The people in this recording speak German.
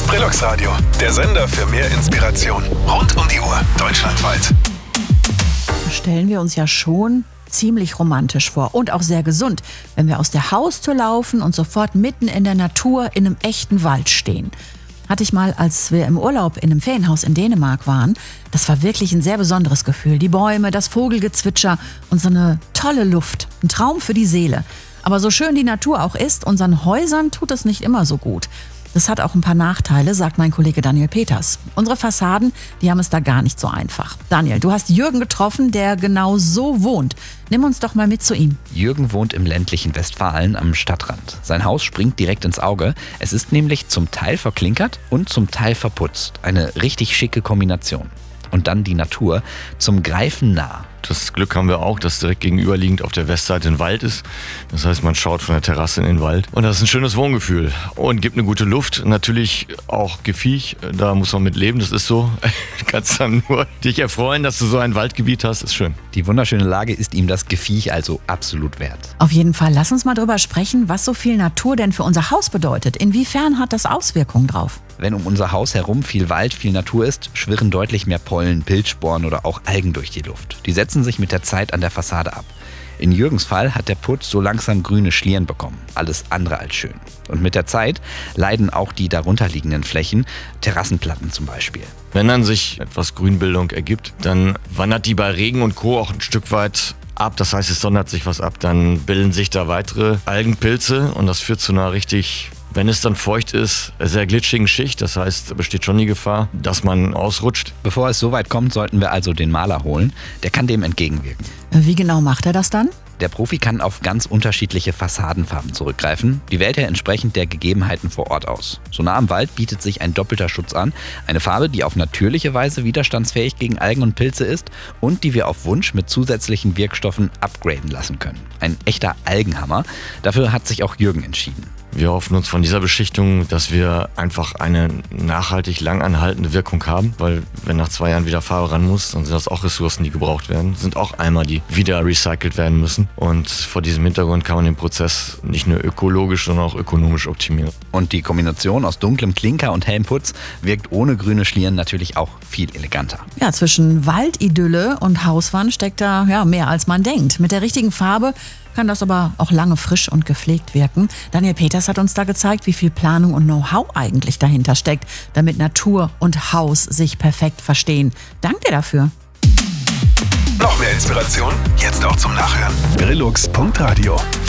Brillux Radio, der Sender für mehr Inspiration. Rund um die Uhr, deutschlandweit. Stellen wir uns ja schon ziemlich romantisch vor und auch sehr gesund, wenn wir aus der Haustür laufen und sofort mitten in der Natur in einem echten Wald stehen. Hatte ich mal, als wir im Urlaub in einem Ferienhaus in Dänemark waren. Das war wirklich ein sehr besonderes Gefühl. Die Bäume, das Vogelgezwitscher und so eine tolle Luft. Ein Traum für die Seele. Aber so schön die Natur auch ist, unseren Häusern tut es nicht immer so gut. Das hat auch ein paar Nachteile, sagt mein Kollege Daniel Peters. Unsere Fassaden, die haben es da gar nicht so einfach. Daniel, du hast Jürgen getroffen, der genau so wohnt. Nimm uns doch mal mit zu ihm. Jürgen wohnt im ländlichen Westfalen am Stadtrand. Sein Haus springt direkt ins Auge. Es ist nämlich zum Teil verklinkert und zum Teil verputzt. Eine richtig schicke Kombination. Und dann die Natur, zum Greifen nah. Das Glück haben wir auch, dass direkt gegenüberliegend auf der Westseite ein Wald ist. Das heißt, man schaut von der Terrasse in den Wald. Und das ist ein schönes Wohngefühl und gibt eine gute Luft. Natürlich auch Geviech, da muss man mit leben, das ist so. Du kannst dann nur dich erfreuen, dass du so ein Waldgebiet hast, ist schön. Die wunderschöne Lage ist ihm das Geviech also absolut wert. Auf jeden Fall, lass uns mal drüber sprechen, was so viel Natur denn für unser Haus bedeutet. Inwiefern hat das Auswirkungen drauf? Wenn um unser Haus herum viel Wald, viel Natur ist, schwirren deutlich mehr Pollen, Pilzsporen oder auch Algen durch die Luft. Die setzen sich mit der Zeit an der Fassade ab. In Jürgens Fall hat der Putz so langsam grüne Schlieren bekommen. Alles andere als schön. Und mit der Zeit leiden auch die darunterliegenden Flächen, Terrassenplatten zum Beispiel. Wenn dann sich etwas Grünbildung ergibt, dann wandert die bei Regen und Co. auch ein Stück weit ab. Das heißt, es sondert sich was ab. Dann bilden sich da weitere Algenpilze und das führt zu einer richtig, wenn es dann feucht ist, sehr glitschigen Schicht. Das heißt, besteht schon die Gefahr, dass man ausrutscht. Bevor es so weit kommt, sollten wir also den Maler holen. Der kann dem entgegenwirken. Wie genau macht er das dann? Der Profi kann auf ganz unterschiedliche Fassadenfarben zurückgreifen. Die wählt er entsprechend der Gegebenheiten vor Ort aus. So nah am Wald bietet sich ein doppelter Schutz an. Eine Farbe, die auf natürliche Weise widerstandsfähig gegen Algen und Pilze ist und die wir auf Wunsch mit zusätzlichen Wirkstoffen upgraden lassen können. Ein echter Algenhammer. Dafür hat sich auch Jürgen entschieden. Wir hoffen uns von dieser Beschichtung, dass wir einfach eine nachhaltig lang anhaltende Wirkung haben, weil wenn nach 2 Jahren wieder Farbe ran muss, dann sind das auch Ressourcen, die gebraucht werden, sind auch Eimer, die wieder recycelt werden müssen. Und vor diesem Hintergrund kann man den Prozess nicht nur ökologisch, sondern auch ökonomisch optimieren. Und die Kombination aus dunklem Klinker und hellem Putz wirkt ohne grüne Schlieren natürlich auch viel eleganter. Ja, zwischen Waldidylle und Hauswand steckt da mehr als man denkt. Mit der richtigen Farbe kann das aber auch lange frisch und gepflegt wirken. Daniel Peters hat uns da gezeigt, wie viel Planung und Know-how eigentlich dahinter steckt, damit Natur und Haus sich perfekt verstehen. Dank dir dafür. Noch mehr Inspiration? Jetzt auch zum Nachhören. Brillux.radio